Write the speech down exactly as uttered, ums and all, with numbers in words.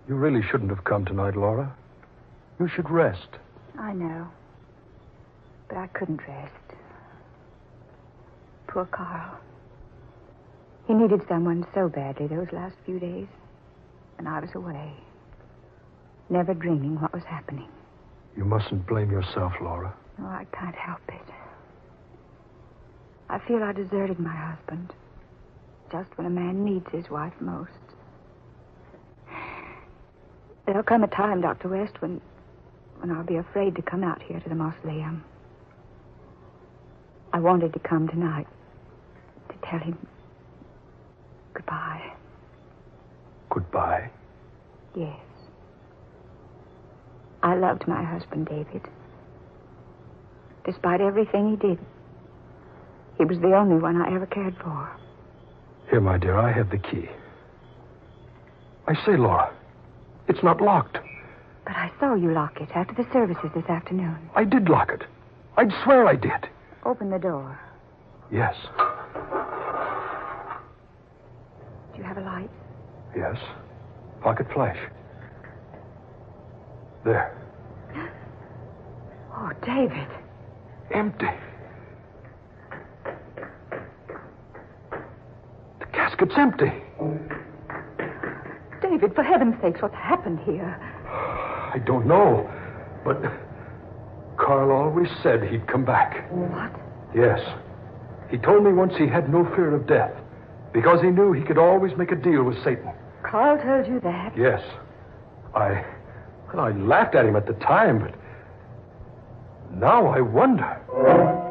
You really shouldn't have come tonight, Laura. You should rest. I know. But I couldn't rest. Poor Carl. He needed someone so badly those last few days. And I was away. Never dreaming what was happening. You mustn't blame yourself, Laura. No, I can't help it. I feel I deserted my husband. Just when a man needs his wife most. There'll come a time, Doctor West, when, when I'll be afraid to come out here to the mausoleum. I wanted to come tonight to tell him goodbye. Goodbye? Yes. I loved my husband, David. Despite everything he did, he was the only one I ever cared for. Here, my dear, I have the key. I say, Laura, it's not locked. But I saw you lock it after the services this afternoon. I did lock it. I'd swear I did. Open the door. Yes. Do you have a light? Yes. Pocket flash. There. Oh, David. Empty. The casket's empty. David, for heaven's sakes, what's happened here? I don't know, but Carl always said he'd come back. What? Yes. He told me once he had no fear of death because he knew he could always make a deal with Satan. Carl told you that? Yes. I... Well, I laughed at him at the time, but now I wonder.